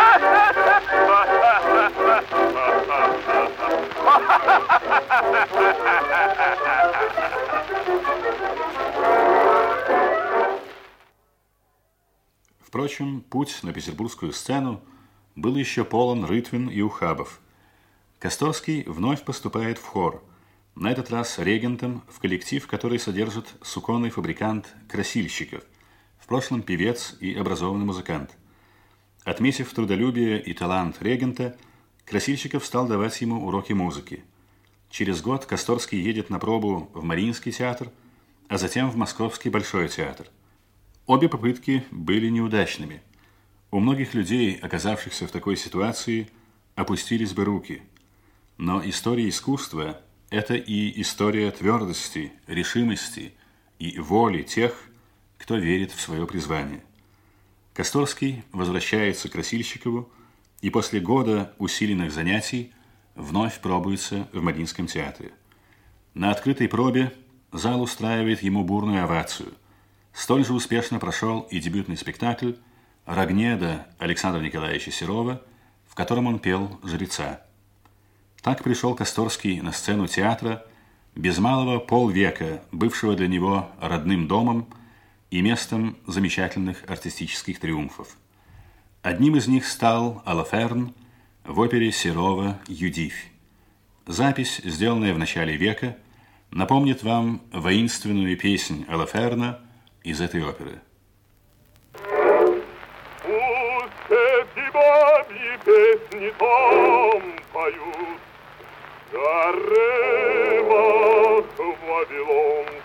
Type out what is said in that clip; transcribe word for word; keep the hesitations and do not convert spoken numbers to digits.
Впрочем, путь на петербургскую сцену был еще полон рытвин и ухабов. Косторский вновь поступает в хор, на этот раз регентом в коллектив, который содержит суконный фабрикант Красильщиков, в прошлом певец и образованный музыкант. Отметив трудолюбие и талант регента, Красильщиков стал давать ему уроки музыки. Через год Косторский едет на пробу в Мариинский театр, а затем в Московский Большой театр. Обе попытки были неудачными. У многих людей, оказавшихся в такой ситуации, опустились бы руки. Но история искусства – это и история твердости, решимости и воли тех, кто верит в свое призвание. Косторский возвращается к Красильщикову и после года усиленных занятий вновь пробуется в Мариинском театре. На открытой пробе зал устраивает ему бурную овацию. Столь же успешно прошел и дебютный спектакль «Рогнеда» Александра Николаевича Серова, в котором он пел жреца. Так пришел Косторский на сцену театра, без малого полвека бывшего для него родным домом и местом замечательных артистических триумфов. Одним из них стал Алаферн в опере Серова «Юдивь». Запись, сделанная в начале века, напомнит вам воинственную песнь Алаферна из этой оперы. Пусть эти бабьи песни там поют, о рыбах в Вавилон.